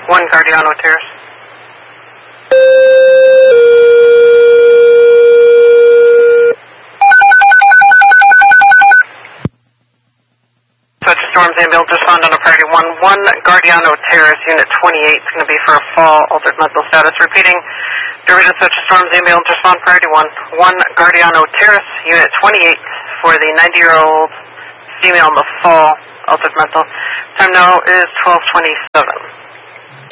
1 Guardiano Terrace. Such storms ambulance respond on a priority 1 Guardiano Terrace, Unit 28 is going to be for a fall, altered mental status. Repeating, duration such storms ambulance respond priority 1 Guardiano Terrace, Unit 28 for the 90-year-old female in the fall, altered mental. Time now is 12:27.